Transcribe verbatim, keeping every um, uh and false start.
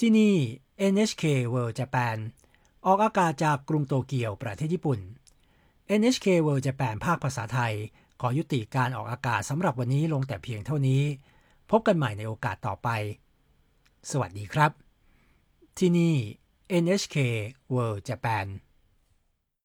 ที่นี่ เอ็น เอช เค World Japan ออกอากาศจากกรุงโตเกียวประเทศญี่ปุ่น เอ็น เอช เค World Japan ภาคภาษาไทยขอยุติการออกอากาศสำหรับวันนี้ลงแต่เพียงเท่านี้พบกันใหม่ในโอกาสต่อไปสวัสดีครับที่นี่ เอ็น เอช เค World Japan